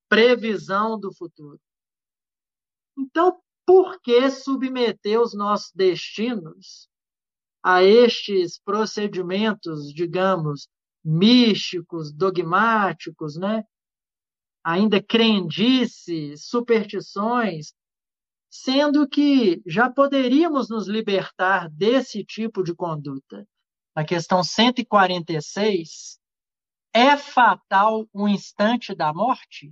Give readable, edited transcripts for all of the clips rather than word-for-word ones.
previsão do futuro. Então, por que submeter os nossos destinos a estes procedimentos, digamos, místicos, dogmáticos, né? Ainda crendices, superstições, sendo que já poderíamos nos libertar desse tipo de conduta? Na questão 146, é fatal o instante da morte?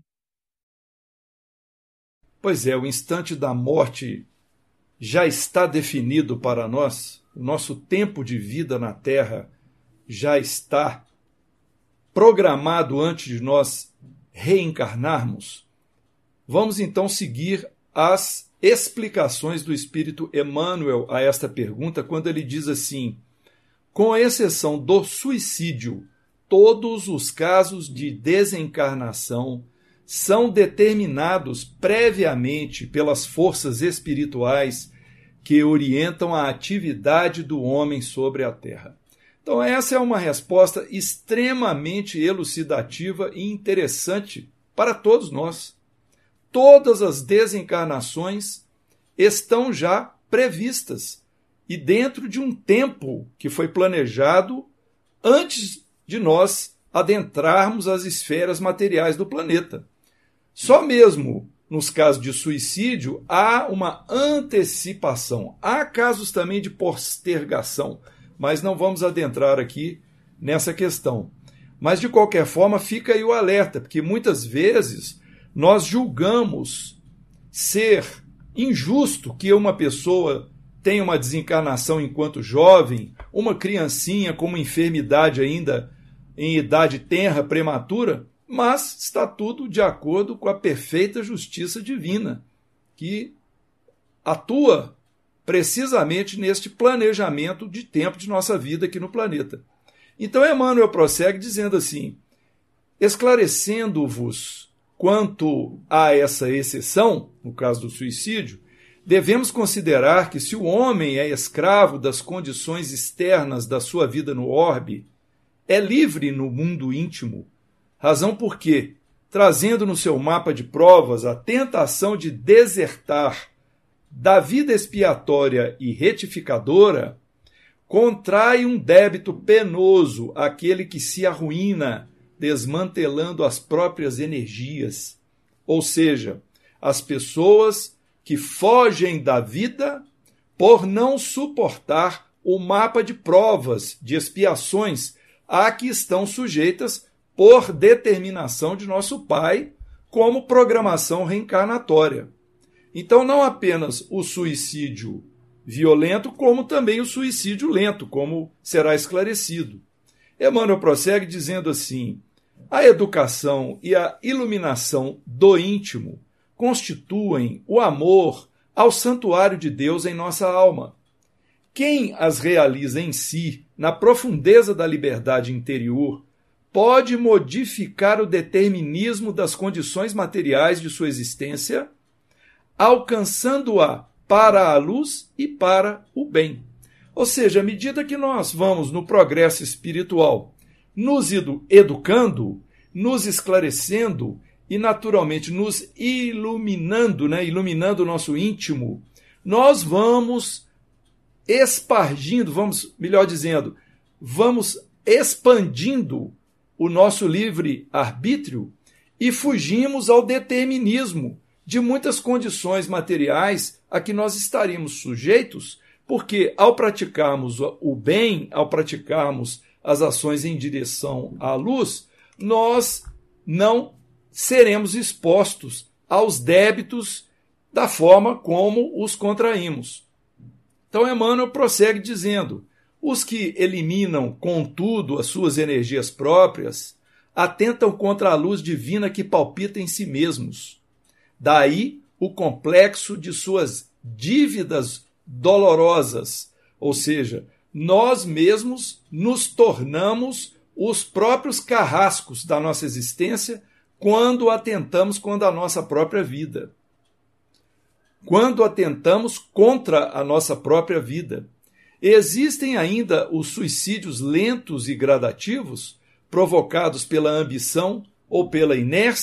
Pois é, o instante da morte já está definido para nós, o nosso tempo de vida na Terra já está programado antes de nós reencarnarmos. Vamos então seguir as explicações do Espírito Emmanuel a esta pergunta, quando ele diz assim: com exceção do suicídio, todos os casos de desencarnação são determinados previamente pelas forças espirituais que orientam a atividade do homem sobre a Terra. Então, essa é uma resposta extremamente elucidativa e interessante para todos nós. Todas as desencarnações estão já previstas e dentro de um tempo que foi planejado antes de nós adentrarmos as esferas materiais do planeta. Só mesmo nos casos de suicídio há uma antecipação. Há casos também de postergação, mas não vamos adentrar aqui nessa questão. Mas, de qualquer forma, fica aí o alerta, porque muitas vezes nós julgamos ser injusto que uma pessoa tenha uma desencarnação enquanto jovem, uma criancinha com uma enfermidade ainda em idade tenra, prematura, mas está tudo de acordo com a perfeita justiça divina, que atua precisamente neste planejamento de tempo de nossa vida aqui no planeta. Então, Emmanuel prossegue dizendo assim: esclarecendo-vos quanto a essa exceção, no caso do suicídio, devemos considerar que se o homem é escravo das condições externas da sua vida no orbe, é livre no mundo íntimo, razão porque, trazendo no seu mapa de provas a tentação de desertar da vida expiatória e retificadora, contrai um débito penoso àquele que se arruína desmantelando as próprias energias, ou seja, as pessoas que fogem da vida por não suportar o mapa de provas, de expiações a que estão sujeitas por determinação de nosso Pai, como programação reencarnatória. Então, não apenas o suicídio violento, como também o suicídio lento, como será esclarecido. Emmanuel prossegue dizendo assim: a educação e a iluminação do íntimo constituem o amor ao santuário de Deus em nossa alma. Quem as realiza em si, na profundeza da liberdade interior, pode modificar o determinismo das condições materiais de sua existência, alcançando-a para a luz e para o bem. Ou seja, à medida que nós vamos no progresso espiritual, nos educando, nos esclarecendo e, naturalmente, nos iluminando, iluminando o nosso íntimo, nós vamos espargindo, vamos expandindo o nosso livre-arbítrio e fugimos ao determinismo de muitas condições materiais a que nós estaríamos sujeitos, porque ao praticarmos o bem, ao praticarmos as ações em direção à luz, nós não seremos expostos aos débitos da forma como os contraímos. Então, Emmanuel prossegue dizendo: os que eliminam, contudo, as suas energias próprias, atentam contra a luz divina que palpita em si mesmos. Daí o complexo de suas dívidas dolorosas, ou seja, nós mesmos nos tornamos os próprios carrascos da nossa existência quando atentamos contra a nossa própria vida. Quando atentamos contra a nossa própria vida. Existem ainda os suicídios lentos e gradativos, provocados pela ambição ou pela inércia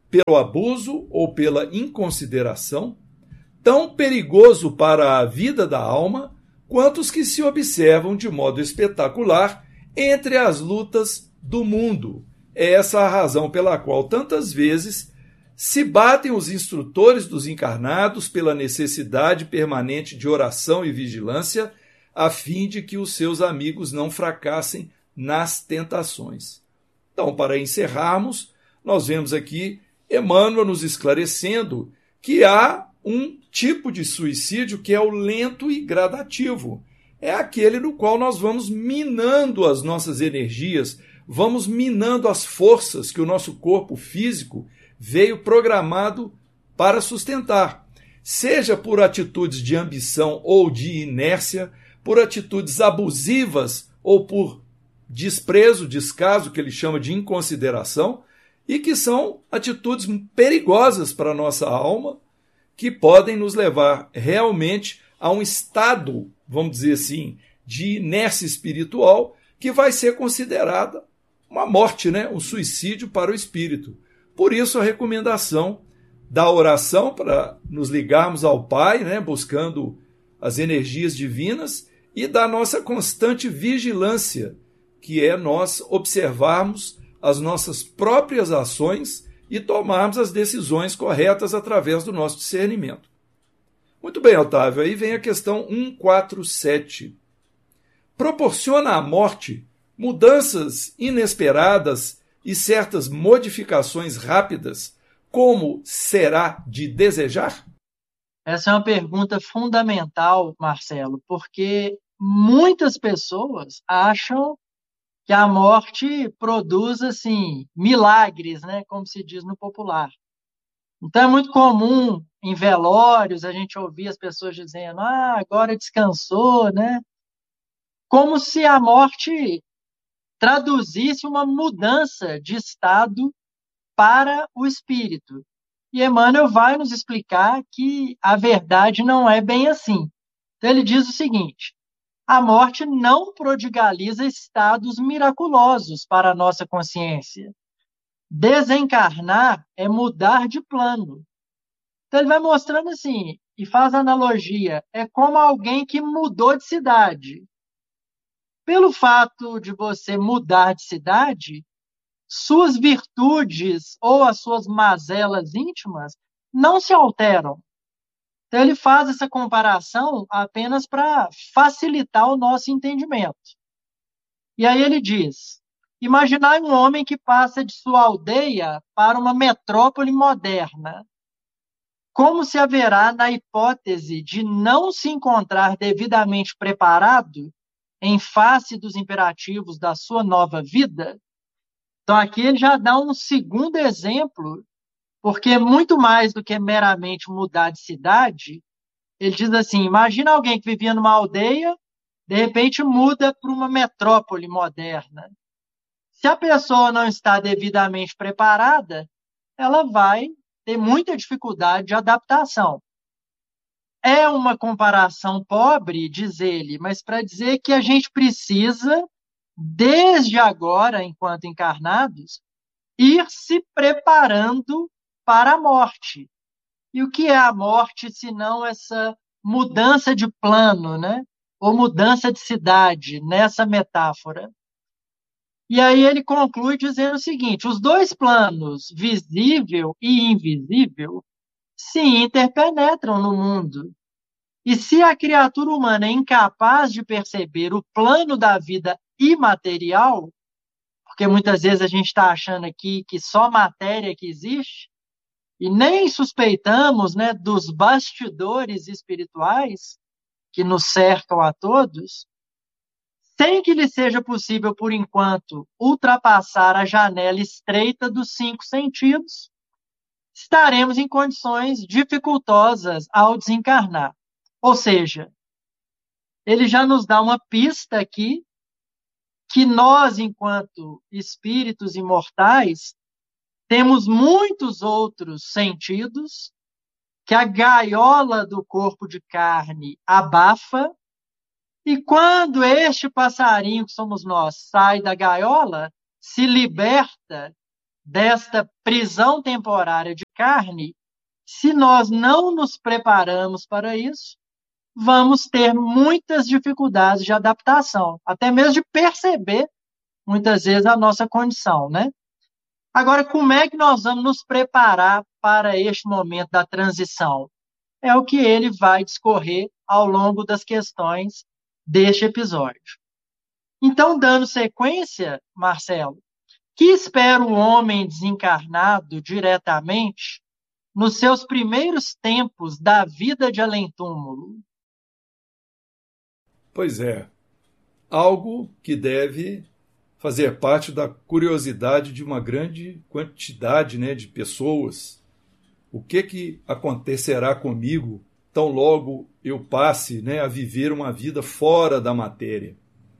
pelo abuso ou pela inconsideração, tão perigoso para a vida da alma quanto os que se observam de modo espetacular entre as lutas do mundo. É essa a razão pela qual tantas vezes se batem os instrutores dos encarnados pela necessidade permanente de oração e vigilância, a fim de que os seus amigos não fracassem nas tentações. Então, para encerrarmos, nós vemos aqui Emmanuel nos esclarecendo que há um tipo de suicídio que é o lento e gradativo. É aquele no qual nós vamos minando as nossas energias, vamos minando as forças que o nosso corpo físico veio programado para sustentar, seja por atitudes de ambição ou de inércia, por atitudes abusivas ou por desprezo, descaso, que ele chama de inconsideração, e que são atitudes perigosas para a nossa alma, que podem nos levar realmente a um estado, vamos dizer assim, de inércia espiritual, que vai ser considerada uma morte, né? Um suicídio para o espírito. Por isso a recomendação da oração para nos ligarmos ao Pai, né? Buscando as energias divinas, e da nossa constante vigilância, que é nós observarmos as nossas próprias ações e tomarmos as decisões corretas através do nosso discernimento. Muito bem, Otávio, aí vem a questão 147. Proporciona à morte mudanças inesperadas e certas modificações rápidas, como será de desejar? Essa é uma pergunta fundamental, Marcelo, porque muitas pessoas acham que a morte produz assim milagres, né, como se diz no popular. Então é muito comum em velórios a gente ouvir as pessoas dizendo: "Ah, agora descansou", né? Como se a morte traduzisse uma mudança de estado para o espírito. E Emmanuel vai nos explicar que a verdade não é bem assim. Então ele diz o seguinte: a morte não prodigaliza estados miraculosos para a nossa consciência. Desencarnar é mudar de plano. Então ele vai mostrando assim, e faz analogia, é como alguém que mudou de cidade. Pelo fato de você mudar de cidade, suas virtudes ou as suas mazelas íntimas não se alteram. Então, ele faz essa comparação apenas para facilitar o nosso entendimento. E aí ele diz: imaginai um homem que passa de sua aldeia para uma metrópole moderna. Como se haverá na hipótese de não se encontrar devidamente preparado em face dos imperativos da sua nova vida? Então, aqui ele já dá um segundo exemplo, porque muito mais do que meramente mudar de cidade, ele diz assim: imagina alguém que vivia numa aldeia, de repente muda para uma metrópole moderna. Se a pessoa não está devidamente preparada, ela vai ter muita dificuldade de adaptação. É uma comparação pobre, diz ele, mas para dizer que a gente precisa, desde agora, enquanto encarnados, ir se preparando para a morte. E o que é a morte, se não essa mudança de plano, né? Ou mudança de cidade, nessa metáfora? E aí ele conclui dizendo o seguinte: os dois planos, visível e invisível, se interpenetram no mundo. E se a criatura humana é incapaz de perceber o plano da vida imaterial, porque muitas vezes a gente está achando aqui que só matéria que existe, e nem suspeitamos, né, dos bastidores espirituais que nos cercam a todos, sem que lhe seja possível, por enquanto, ultrapassar a janela estreita dos 5 sentidos, estaremos em condições dificultosas ao desencarnar. Ou seja, ele já nos dá uma pista aqui que nós, enquanto espíritos imortais, temos muitos outros sentidos que a gaiola do corpo de carne abafa, e quando este passarinho, que somos nós, sai da gaiola, se liberta desta prisão temporária de carne, se nós não nos preparamos para isso, vamos ter muitas dificuldades de adaptação, até mesmo de perceber, muitas vezes, a nossa condição, né? Agora, como é que nós vamos nos preparar para este momento da transição? É o que ele vai discorrer ao longo das questões deste episódio. Então, dando sequência, Marcelo, que espera o homem desencarnado diretamente nos seus primeiros tempos da vida de além-túmulo? Pois é, algo que deve fazer parte da curiosidade de uma grande quantidade, né, de pessoas. O que acontecerá comigo tão logo eu passe, né, a viver uma vida fora da matéria?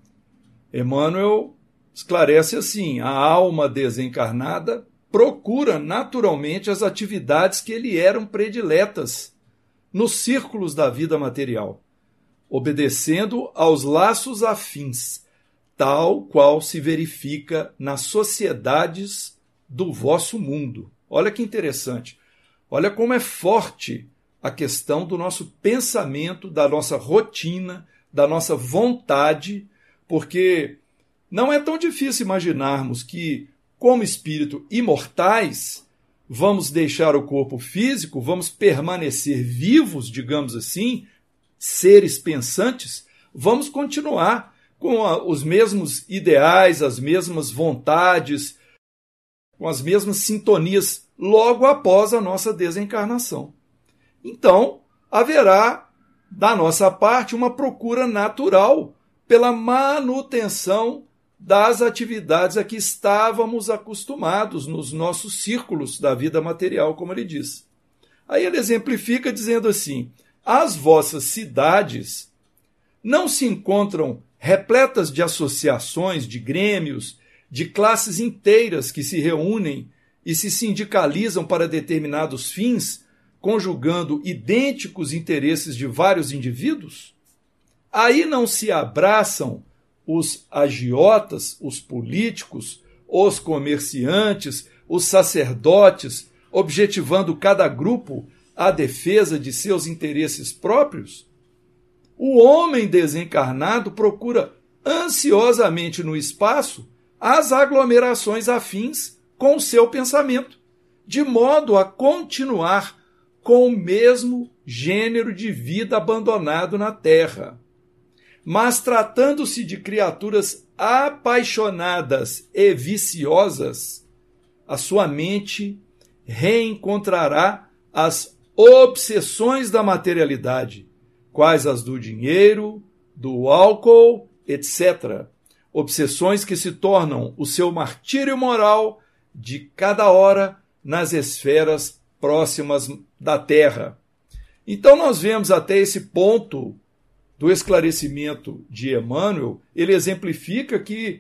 Emmanuel esclarece assim: a alma desencarnada procura naturalmente as atividades que lhe eram prediletas nos círculos da vida material, obedecendo aos laços afins, tal qual se verifica nas sociedades do vosso mundo. Olha que interessante. Olha como é forte a questão do nosso pensamento, da nossa rotina, da nossa vontade, porque não é tão difícil imaginarmos que, como espírito imortais, vamos deixar o corpo físico, vamos permanecer vivos, digamos assim, seres pensantes, vamos continuar com os mesmos ideais, as mesmas vontades, com as mesmas sintonias logo após a nossa desencarnação. Então, haverá, da nossa parte, uma procura natural pela manutenção das atividades a que estávamos acostumados nos nossos círculos da vida material, como ele diz. Aí ele exemplifica dizendo assim: as vossas cidades não se encontram repletas de associações, de grêmios, de classes inteiras que se reúnem e se sindicalizam para determinados fins, conjugando idênticos interesses de vários indivíduos? Aí não se abraçam os agiotas, os políticos, os comerciantes, os sacerdotes, objetivando cada grupo a defesa de seus interesses próprios? O homem desencarnado procura ansiosamente no espaço as aglomerações afins com o seu pensamento, de modo a continuar com o mesmo gênero de vida abandonado na Terra. Mas tratando-se de criaturas apaixonadas e viciosas, a sua mente reencontrará as obsessões da materialidade, quais as do dinheiro, do álcool, etc. Obsessões que se tornam o seu martírio moral de cada hora nas esferas próximas da Terra. Então nós vemos até esse ponto do esclarecimento de Emmanuel, ele exemplifica que,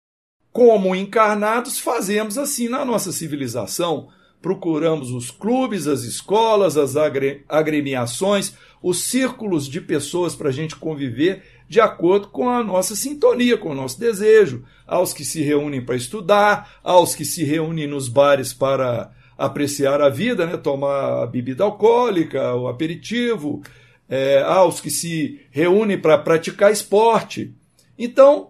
como encarnados, fazemos assim na nossa civilização. Procuramos os clubes, as escolas, as agremiações, os círculos de pessoas para a gente conviver de acordo com a nossa sintonia, com o nosso desejo. Aos que se reúnem para estudar, aos que se reúnem nos bares para apreciar a vida, né? Tomar a bebida alcoólica, o aperitivo, aos que se reúnem para praticar esporte. Então,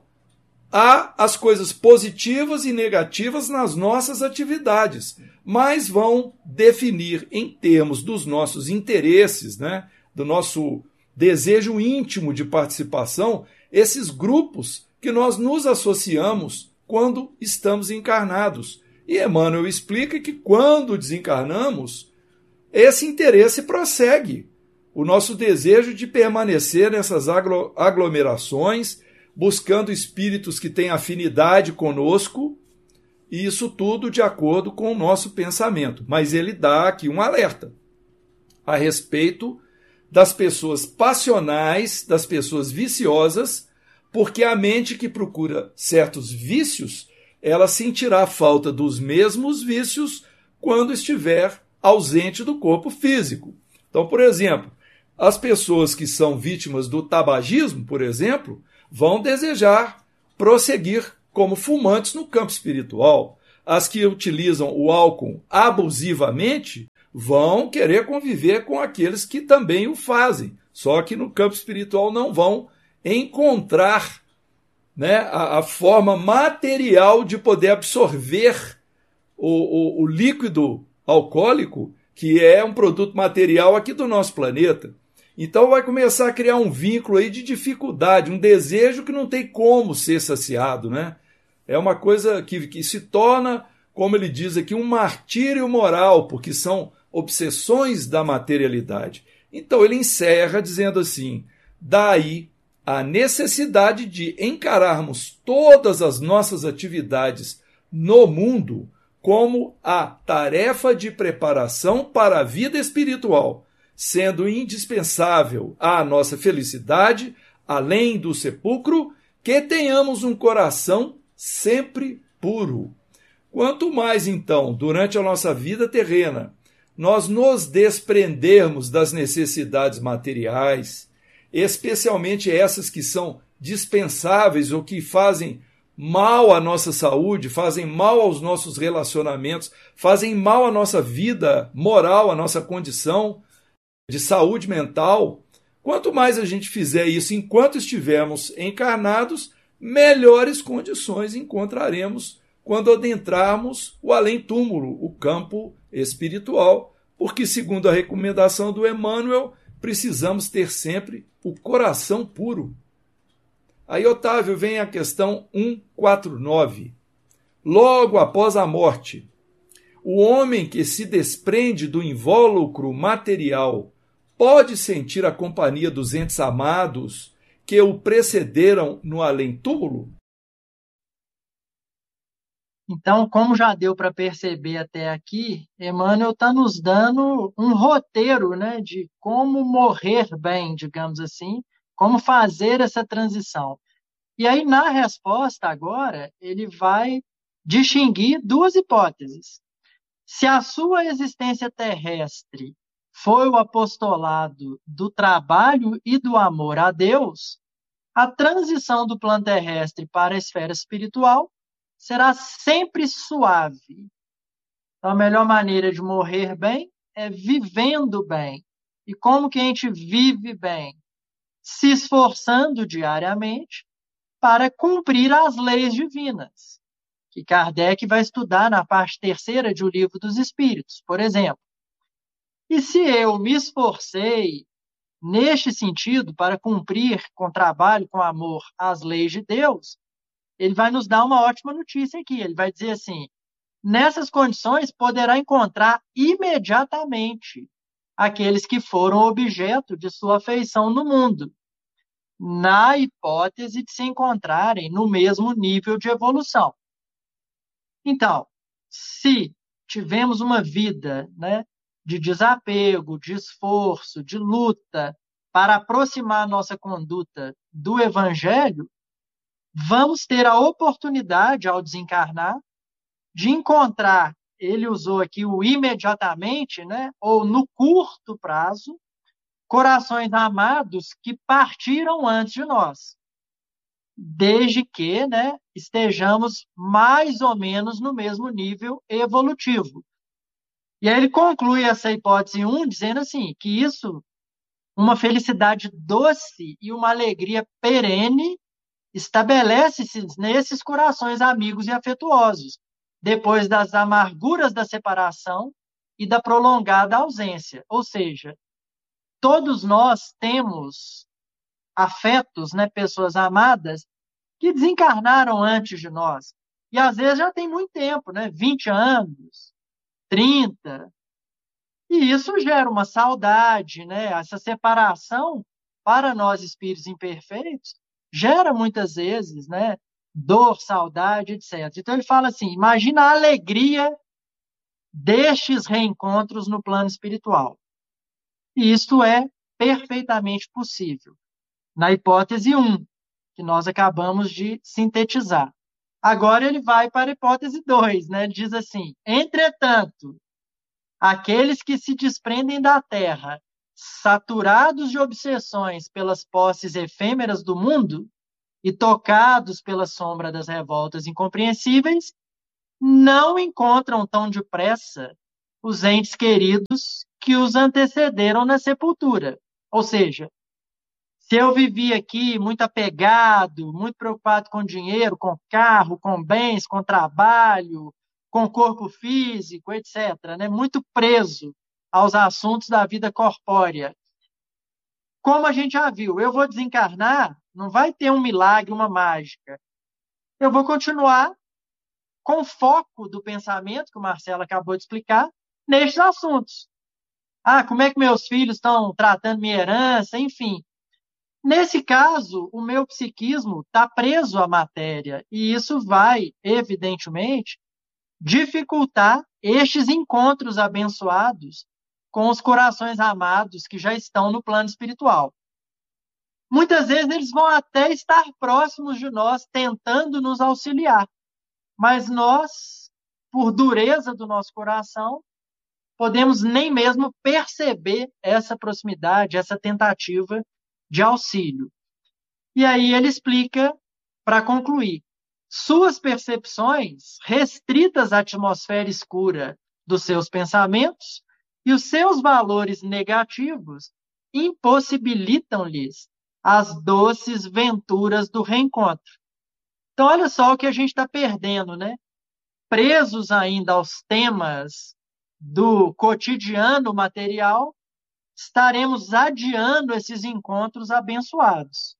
há as coisas positivas e negativas nas nossas atividades, mas vão definir, em termos dos nossos interesses, né, do nosso desejo íntimo de participação, esses grupos que nós nos associamos quando estamos encarnados. E Emmanuel explica que quando desencarnamos, esse interesse prossegue. O nosso desejo de permanecer nessas aglomerações, buscando espíritos que têm afinidade conosco, e isso tudo de acordo com o nosso pensamento. Mas ele dá aqui um alerta a respeito das pessoas passionais, das pessoas viciosas, porque a mente que procura certos vícios, ela sentirá falta dos mesmos vícios quando estiver ausente do corpo físico. Então, por exemplo, as pessoas que são vítimas do tabagismo, por exemplo, vão desejar prosseguir como fumantes no campo espiritual. As que utilizam o álcool abusivamente vão querer conviver com aqueles que também o fazem, só que no campo espiritual não vão encontrar, né, a forma material de poder absorver o líquido alcoólico, que é um produto material aqui do nosso planeta. Então vai começar a criar um vínculo aí de dificuldade, um desejo que não tem como ser saciado, né? É uma coisa que se torna, como ele diz aqui, um martírio moral, porque são obsessões da materialidade. Então ele encerra dizendo assim: daí a necessidade de encararmos todas as nossas atividades no mundo como a tarefa de preparação para a vida espiritual, sendo indispensável à nossa felicidade, além do sepulcro, que tenhamos um coração sempre puro. Quanto mais, então, durante a nossa vida terrena, nós nos desprendermos das necessidades materiais, especialmente essas que são dispensáveis ou que fazem mal à nossa saúde, fazem mal aos nossos relacionamentos, fazem mal à nossa vida moral, à nossa condição de saúde mental. Quanto mais a gente fizer isso enquanto estivermos encarnados, melhores condições encontraremos quando adentrarmos o além-túmulo, o campo espiritual, porque, segundo a recomendação do Emmanuel, precisamos ter sempre o coração puro. Aí, Otávio, vem a questão 149. Logo após a morte, o homem que se desprende do invólucro material pode sentir a companhia dos entes amados que o precederam no além-túmulo? Então, como já deu para perceber até aqui, Emmanuel está nos dando um roteiro, né, de como morrer bem, digamos assim, como fazer essa transição. E aí, na resposta agora, ele vai distinguir duas hipóteses. Se a sua existência terrestre foi o apostolado do trabalho e do amor a Deus, a transição do plano terrestre para a esfera espiritual será sempre suave. Então, a melhor maneira de morrer bem é vivendo bem. E como que a gente vive bem? Se esforçando diariamente para cumprir as leis divinas, que Kardec vai estudar na parte terceira de O Livro dos Espíritos, por exemplo. E se eu me esforcei neste sentido para cumprir com trabalho, com amor, as leis de Deus, ele vai nos dar uma ótima notícia aqui. Ele vai dizer assim: nessas condições poderá encontrar imediatamente aqueles que foram objeto de sua afeição no mundo, na hipótese de se encontrarem no mesmo nível de evolução. Então, se tivemos uma vida, né, de desapego, de esforço, de luta para aproximar a nossa conduta do Evangelho, vamos ter a oportunidade, ao desencarnar, de encontrar, ele usou aqui o imediatamente, né, ou no curto prazo, corações amados que partiram antes de nós, desde que, né, estejamos mais ou menos no mesmo nível evolutivo. E aí ele conclui essa hipótese 1 dizendo assim, que isso, uma felicidade doce e uma alegria perene, estabelece-se nesses corações amigos e afetuosos, depois das amarguras da separação e da prolongada ausência. Ou seja, todos nós temos afetos, né, pessoas amadas, que desencarnaram antes de nós. E às vezes já tem muito tempo, né, 20 anos, 30. E isso gera uma saudade, né? Essa separação, para nós espíritos imperfeitos, gera muitas vezes, né, dor, saudade, etc. Então ele fala assim: imagina a alegria destes reencontros no plano espiritual. E isto é perfeitamente possível, na hipótese 1, que nós acabamos de sintetizar. Agora ele vai para a hipótese 2, né? Ele diz assim: entretanto, aqueles que se desprendem da terra, saturados de obsessões pelas posses efêmeras do mundo e tocados pela sombra das revoltas incompreensíveis, não encontram tão depressa os entes queridos que os antecederam na sepultura. Ou seja, se eu vivi aqui muito apegado, muito preocupado com dinheiro, com carro, com bens, com trabalho, com corpo físico, etc., né? Muito preso aos assuntos da vida corpórea. Como a gente já viu, eu vou desencarnar, não vai ter um milagre, uma mágica. Eu vou continuar com o foco do pensamento, que o Marcelo acabou de explicar, nestes assuntos. Ah, como é que meus filhos estão tratando minha herança, enfim. Nesse caso, o meu psiquismo está preso à matéria, e isso vai, evidentemente, dificultar estes encontros abençoados com os corações amados que já estão no plano espiritual. Muitas vezes eles vão até estar próximos de nós, tentando nos auxiliar, mas nós, por dureza do nosso coração, podemos nem mesmo perceber essa proximidade, essa tentativa de auxílio. E aí ele explica, para concluir, suas percepções restritas à atmosfera escura dos seus pensamentos e os seus valores negativos impossibilitam-lhes as doces venturas do reencontro. Então, olha só o que a gente está perdendo, né? Presos ainda aos temas do cotidiano material, estaremos adiando esses encontros abençoados.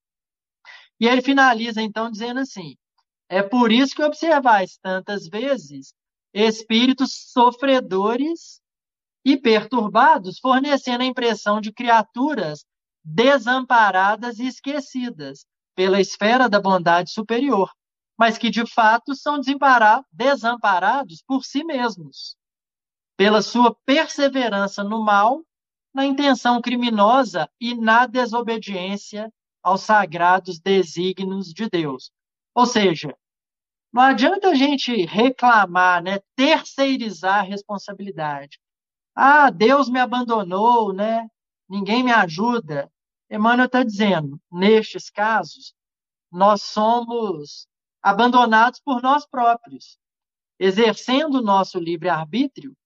E ele finaliza, então, dizendo assim: é por isso que observais tantas vezes espíritos sofredores e perturbados, fornecendo a impressão de criaturas desamparadas e esquecidas pela esfera da bondade superior, mas que de fato são desamparados por si mesmos, pela sua perseverança no mal, na intenção criminosa e na desobediência aos sagrados desígnios de Deus. Ou seja, não adianta a gente reclamar, né, terceirizar a responsabilidade. Ah, Deus me abandonou, né? Ninguém me ajuda. Emmanuel está dizendo, nestes casos, nós somos abandonados por nós próprios. Exercendo o nosso livre-arbítrio,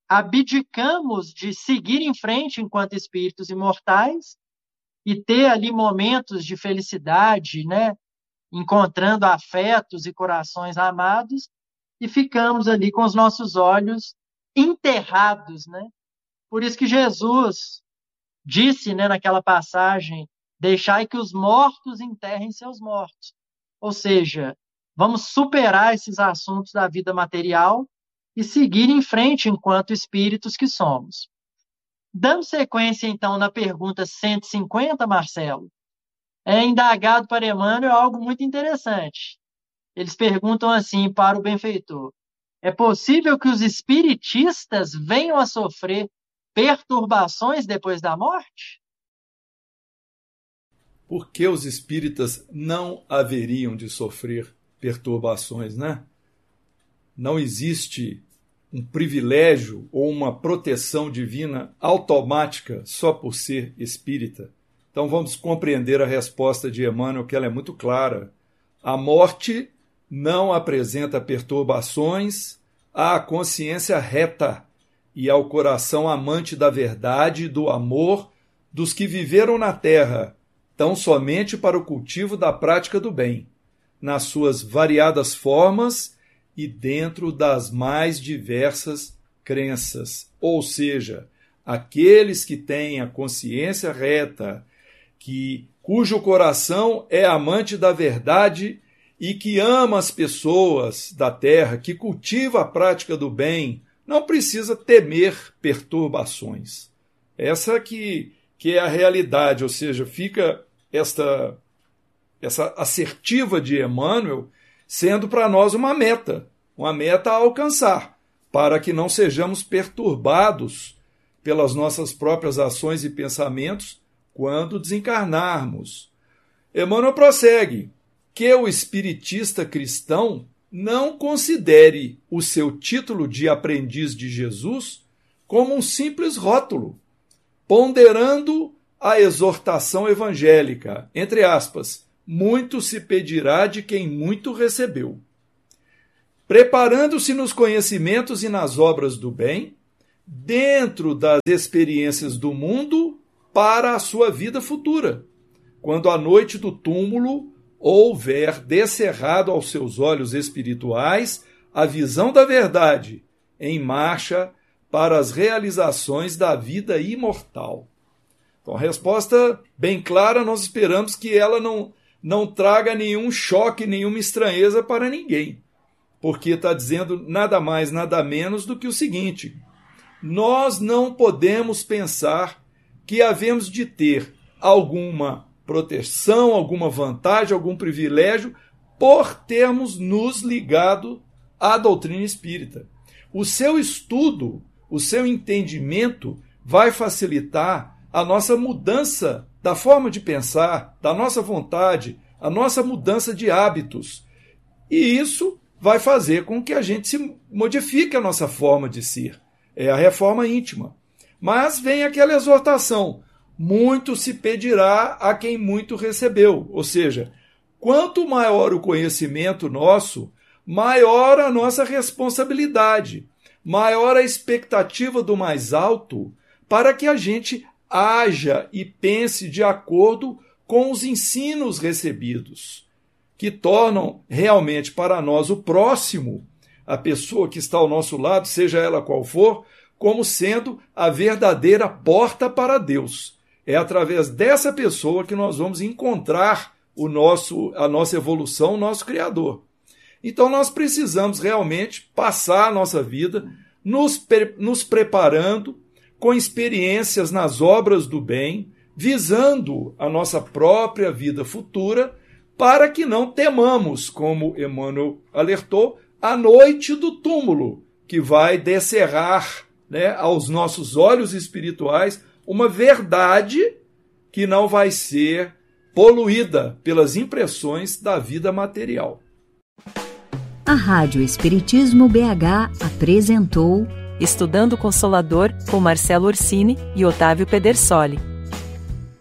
abdicamos de seguir em frente enquanto espíritos imortais e ter ali momentos de felicidade, né? Encontrando afetos e corações amados, e ficamos ali com os nossos olhos enterrados, né? Por isso que Jesus disse, né, naquela passagem, deixai que os mortos enterrem seus mortos. Ou seja, vamos superar esses assuntos da vida material e seguir em frente enquanto espíritos que somos. Dando sequência, então, na pergunta 150, Marcelo, é indagado para Emmanuel algo muito interessante. Eles perguntam assim para o benfeitor: é possível que os espiritistas venham a sofrer perturbações depois da morte? Por que os espíritas não haveriam de sofrer perturbações, né? Não existe um privilégio ou uma proteção divina automática só por ser espírita. Então vamos compreender a resposta de Emmanuel, que ela é muito clara. A morte não apresenta perturbações à consciência reta e ao coração amante da verdade e do amor dos que viveram na terra, tão somente para o cultivo da prática do bem, nas suas variadas formas e dentro das mais diversas crenças. Ou seja, aqueles que têm a consciência reta, cujo coração é amante da verdade e que ama as pessoas da terra, que cultiva a prática do bem, não precisa temer perturbações. Essa que é a realidade, ou seja, fica essa assertiva de Emmanuel sendo para nós uma meta a alcançar, para que não sejamos perturbados pelas nossas próprias ações e pensamentos quando desencarnarmos. Emmanuel prossegue que o espiritista cristão não considere o seu título de aprendiz de Jesus como um simples rótulo, ponderando a exortação evangélica, entre aspas, muito se pedirá de quem muito recebeu. preparando-se nos conhecimentos e nas obras do bem, dentro das experiências do mundo para a sua vida futura, quando a noite do túmulo houver descerrado aos seus olhos espirituais a visão da verdade, em marcha para as realizações da vida imortal. Então, a resposta bem clara, nós esperamos que ela não traga nenhum choque, nenhuma estranheza para ninguém, porque está dizendo nada mais, nada menos do que o seguinte: nós não podemos pensar que havemos de ter alguma proteção, alguma vantagem, algum privilégio por termos nos ligado à doutrina espírita. O seu estudo, o seu entendimento vai facilitar a nossa mudança da forma de pensar, da nossa vontade, a nossa mudança de hábitos. E isso vai fazer com que a gente se modifique a nossa forma de ser. É a reforma íntima. Mas vem aquela exortação: muito se pedirá a quem muito recebeu. Ou seja, quanto maior o conhecimento nosso, maior a nossa responsabilidade, maior a expectativa do mais alto para que a gente haja e pense de acordo com os ensinos recebidos, que tornam realmente para nós o próximo, a pessoa que está ao nosso lado, seja ela qual for, como sendo a verdadeira porta para Deus. É através dessa pessoa que nós vamos encontrar a nossa evolução, o nosso Criador. Então nós precisamos realmente passar a nossa vida nos preparando com experiências nas obras do bem, visando a nossa própria vida futura, para que não temamos, como Emmanuel alertou, a noite do túmulo, que vai descerrar, aos nossos olhos espirituais uma verdade que não vai ser poluída pelas impressões da vida material. A Rádio Espiritismo BH apresentou Estudando Consolador com Marcelo Orsini e Otávio Pedersoli.